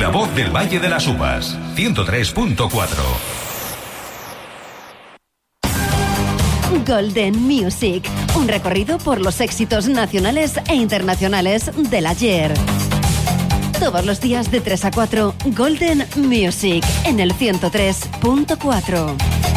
La voz del Valle de las Uvas, 103.4. Golden Music, un recorrido por los éxitos nacionales e internacionales del ayer. Todos los días de 3 a 4, Golden Music, en el 103.4.